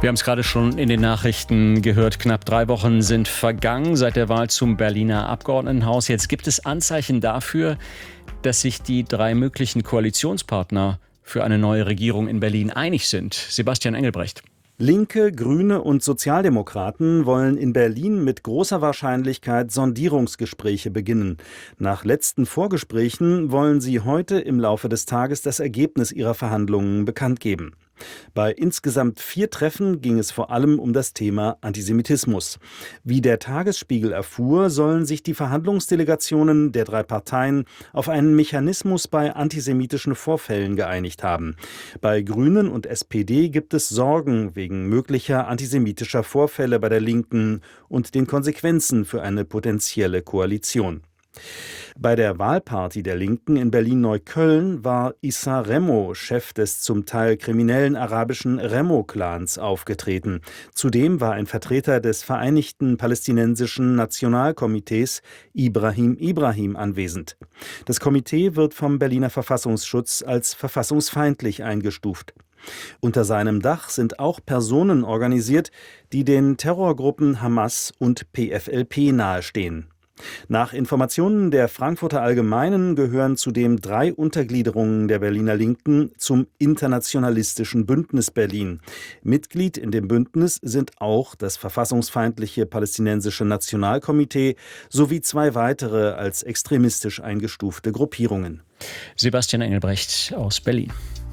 Wir haben es gerade schon in den Nachrichten gehört. Knapp 3 Wochen sind vergangen seit der Wahl zum Berliner Abgeordnetenhaus. Jetzt gibt es Anzeichen dafür, dass sich die 3 möglichen Koalitionspartner für eine neue Regierung in Berlin einig sind. Sebastian Engelbrecht. Linke, Grüne und Sozialdemokraten wollen in Berlin mit großer Wahrscheinlichkeit Sondierungsgespräche beginnen. Nach letzten Vorgesprächen wollen sie heute im Laufe des Tages das Ergebnis ihrer Verhandlungen bekannt geben. Bei insgesamt 4 Treffen ging es vor allem um das Thema Antisemitismus. Wie der Tagesspiegel erfuhr, sollen sich die Verhandlungsdelegationen der 3 Parteien auf einen Mechanismus bei antisemitischen Vorfällen geeinigt haben. Bei Grünen und SPD gibt es Sorgen wegen möglicher antisemitischer Vorfälle bei der Linken und den Konsequenzen für eine potenzielle Koalition. Bei der Wahlparty der Linken in Berlin-Neukölln war Issa Remo, Chef des zum Teil kriminellen arabischen Remo-Clans, aufgetreten. Zudem war ein Vertreter des Vereinigten Palästinensischen Nationalkomitees, Ibrahim Ibrahim, anwesend. Das Komitee wird vom Berliner Verfassungsschutz als verfassungsfeindlich eingestuft. Unter seinem Dach sind auch Personen organisiert, die den Terrorgruppen Hamas und PFLP nahestehen. Nach Informationen der Frankfurter Allgemeinen gehören zudem 3 Untergliederungen der Berliner Linken zum internationalistischen Bündnis Berlin. Mitglied in dem Bündnis sind auch das verfassungsfeindliche Palästinensische Nationalkomitee sowie 2 weitere als extremistisch eingestufte Gruppierungen. Sebastian Engelbrecht aus Berlin.